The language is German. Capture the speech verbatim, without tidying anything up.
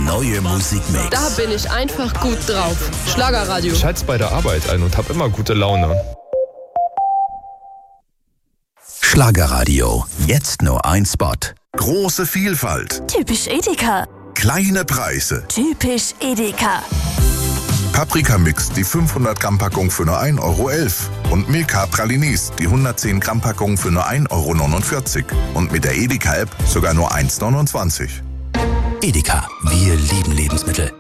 neue Musikmix. Da bin ich einfach gut drauf. Schlagerradio. Ich halte bei der Arbeit ein und habe immer gute Laune. Schlagerradio. Jetzt nur ein Spot. Große Vielfalt. Typisch Edeka. Kleine Preise. Typisch Edeka. Paprika-Mix, die fünfhundert Gramm Packung für nur ein Euro elf. Und Milka Pralinis, die hundertzehn Gramm Packung für nur ein Euro neunundvierzig. Und mit der Edeka-App sogar nur eins Euro neunundzwanzig. Edeka. Wir lieben Lebensmittel.